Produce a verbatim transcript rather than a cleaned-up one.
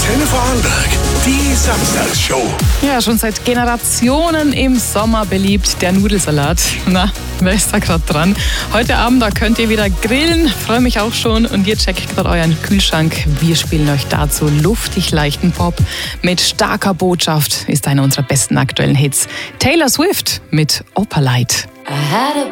Antenne Vorarlberg, die Samstagsshow. Ja, schon seit Generationen im Sommer beliebt, der Nudelsalat. Na, wer ist da gerade dran? Heute Abend, da könnt ihr wieder grillen. Freue mich auch schon. Und ihr checkt gerade euren Kühlschrank. Wir spielen euch dazu luftig leichten Pop mit starker Botschaft. Ist einer unserer besten aktuellen Hits. Taylor Swift mit Opalite.